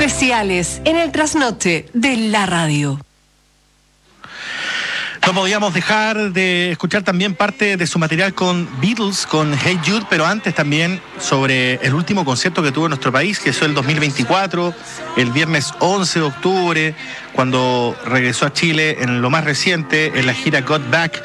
especiales en el trasnoche de la radio. No podíamos dejar de escuchar también parte de su material con Beatles, con Hey Jude, pero antes también sobre el último concierto que tuvo en nuestro país, que fue el 2024, el viernes 11 de octubre, cuando regresó a Chile en lo más reciente, en la gira Got Back,